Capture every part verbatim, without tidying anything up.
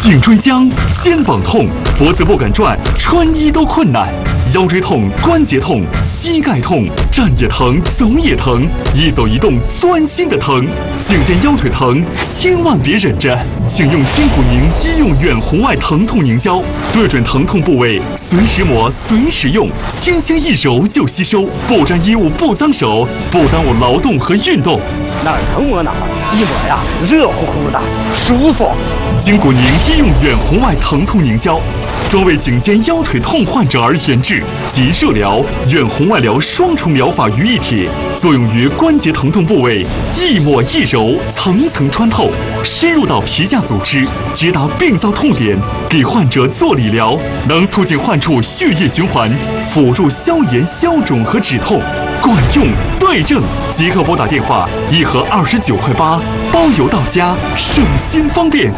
颈椎僵、肩膀痛、脖子不敢转、穿衣都困难，腰椎痛、关节痛、膝盖痛，站也疼，走也疼，一走一动钻心的疼，颈肩腰腿疼，千万别忍着，请用筋骨宁医用远红外疼痛凝胶，对准疼痛部位，随时抹，随时用，轻轻一揉就吸收，不沾衣物，不脏手，不耽误劳动和运动。 哪儿疼抹哪儿，一抹呀，热乎乎的，舒服。 筋骨宁医用远红外疼痛凝胶，专为颈肩腰腿痛患者而研制，集热疗、远红外疗双重疗法于一体，作用于关节疼痛部位，一抹一揉，层层穿透，深入到皮下组织，直达病灶痛点，给患者做理疗，能促进患处血液循环，辅助消炎消肿和止痛，管用对症。即刻拨打电话，一盒二十九块八，包邮到家，省心方便。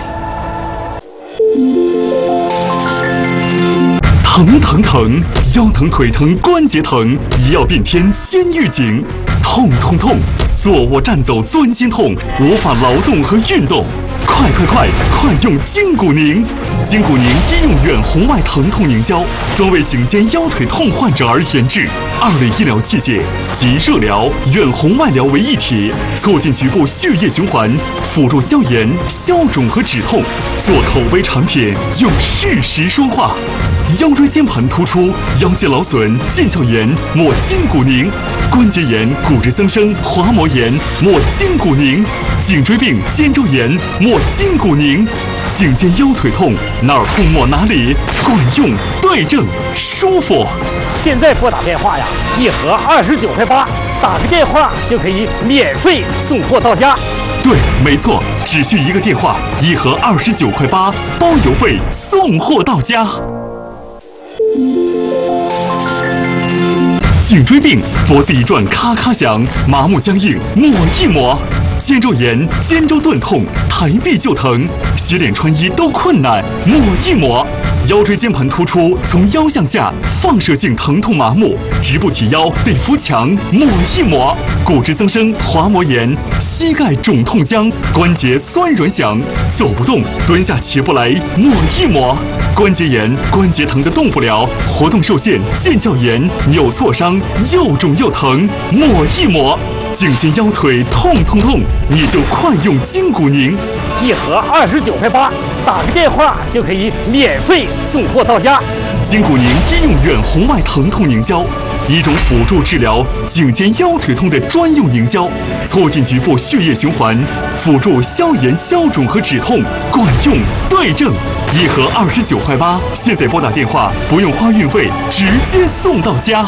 疼疼疼，腰疼腿疼关节疼，一药变天先预警。痛痛痛，坐卧站走钻心痛，无法劳动和运动。快快快，快用筋骨宁！筋骨宁医用远红外疼痛凝胶，专为颈肩腰腿痛患者而研制，二类医疗器械集热疗、远红外疗为一体，促进局部血液循环，辅助消炎、消肿和止痛。做口碑产品，用事实说话。腰椎间盘突出、腰肌劳损、腱鞘炎，抹筋骨宁；关节炎、骨质增生、滑膜炎，抹筋骨宁；颈椎病、肩周炎，抹筋骨宁；颈肩腰腿痛，哪儿痛抹哪里，管用对症，舒服。 现在拨打电话呀，一盒二十九块八，打个电话就可以免费送货到家。 对，没错，只需一个电话，一盒二十九块八，包邮费，送货到家。颈椎病，脖子一转咔咔响，麻木僵硬，抹一抹。肩周炎、肩周钝痛，抬臂就疼，洗脸穿衣都困难，抹一抹。腰椎间盘突出，从腰向下，放射性疼痛麻木，直不起腰，得扶墙，抹一抹。骨质增生、滑膜炎，膝盖肿痛僵，关节酸软响，走不动，蹲下起不来，抹一抹。关节炎、关节疼得动不了，活动受限，腱鞘炎、扭挫伤，又肿又疼，抹一抹。颈肩腰腿痛痛痛，你就快用筋骨宁， 一盒二十九块八，打个电话就可以免费送货到家。 筋骨宁医用远红外疼痛凝胶，一种辅助治疗颈肩腰腿痛的专用凝胶，促进局部血液循环，辅助消炎消肿和止痛，管用对症。一盒二十九块八，现在拨打电话，不用花运费，直接送到家。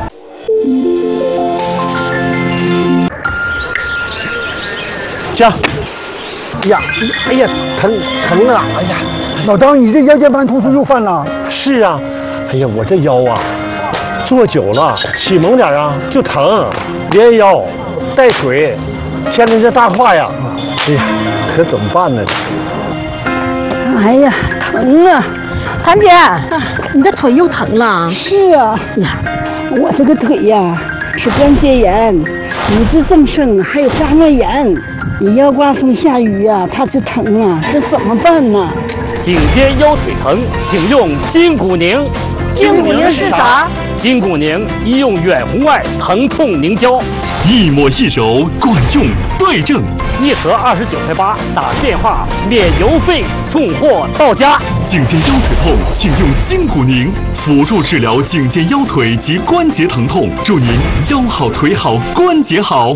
家，呀，哎呀，疼疼啊！哎呀， 老张，你这腰间盘突出又犯了？ 是啊，哎呀，我这腰啊，坐久了起猛点啊就疼，连腰带腿，牵着这大胯呀，哎呀，可怎么办呢？ 哎呀，疼啊！ 谭姐，你这腿又疼了？ 是啊，呀，我这个腿呀是关节炎、骨质增生，还有滑膜炎。你要刮风下雨呀，它就疼啊，这怎么办呢？ 颈肩腰腿疼，请用筋骨宁。 筋骨宁是啥？ 筋骨宁医用远红外疼痛凝胶， 一抹一揉，管用对症。 一盒二十九块八，打电话免邮费送货到家。 颈肩腰腿痛，请用筋骨宁，辅助治疗颈肩腰腿及关节疼痛，祝您腰好腿好关节好。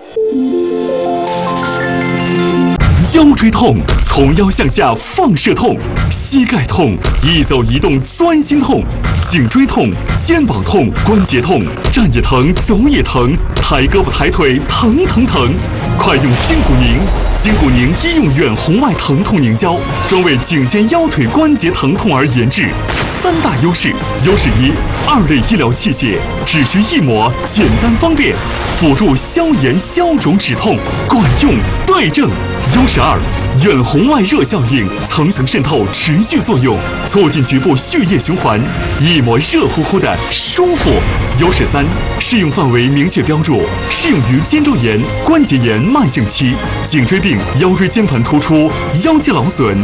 腰椎痛，从腰向下放射痛；膝盖痛，一走一动钻心痛；颈椎痛、肩膀痛、关节痛，站也疼，走也疼，抬胳膊抬腿疼疼疼。快用筋骨宁！筋骨宁医用远红外疼痛凝胶，专为颈肩腰腿关节疼痛而研制。三大优势：优势一，二类医疗器械，只需一抹，简单方便，辅助消炎消肿止痛，管用对症。优势二，远红外热效应，层层渗透，持续作用，促进局部血液循环，一抹热乎乎的舒服。优势三，适用范围明确标注，适用于肩周炎、关节炎慢性期、颈椎病、腰椎间盘突出、腰肌劳损、